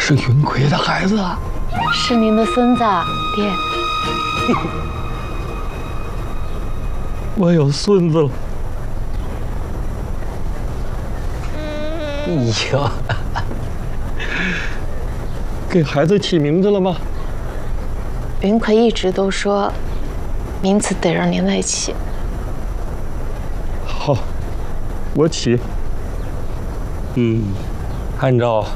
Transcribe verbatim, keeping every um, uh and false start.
是云奎的孩子啊， 是您的孙子，爹。 我有孙子了。 哟， 给孩子起名字了吗？ 云奎一直都说，名字得让您来起。 好，我起。嗯，按照